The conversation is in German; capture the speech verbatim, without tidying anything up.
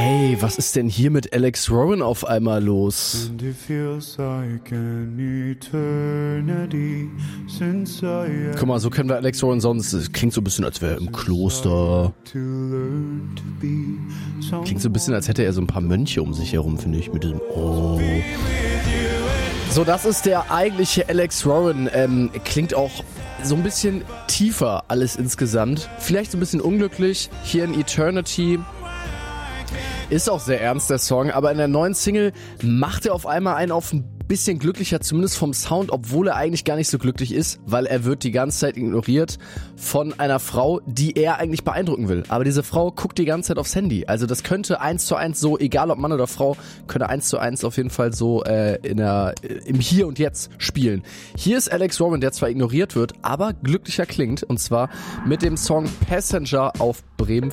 Ey, was ist denn hier mit Alex Warren auf einmal los? Guck mal, so kennen wir Alex Warren sonst. Es klingt so ein bisschen, als wäre er im Kloster. Klingt so ein bisschen, als hätte er so ein paar Mönche um sich herum, finde ich, mit diesem Oh. So, das ist der eigentliche Alex Warren. Ähm, klingt auch so ein bisschen tiefer alles insgesamt. Vielleicht so ein bisschen unglücklich. Hier in Eternity ist auch sehr ernst der Song, aber in der neuen Single macht er auf einmal einen auf ein bisschen glücklicher, zumindest vom Sound, obwohl er eigentlich gar nicht so glücklich ist, weil er wird die ganze Zeit ignoriert von einer Frau, die er eigentlich beeindrucken will. Aber diese Frau guckt die ganze Zeit aufs Handy. Also das könnte eins zu eins so, egal ob Mann oder Frau, könnte eins zu eins auf jeden Fall so äh, in der, im Hier und Jetzt spielen. Hier ist Alex Warren, der zwar ignoriert wird, aber glücklicher klingt, und zwar mit dem Song Passenger auf Bremen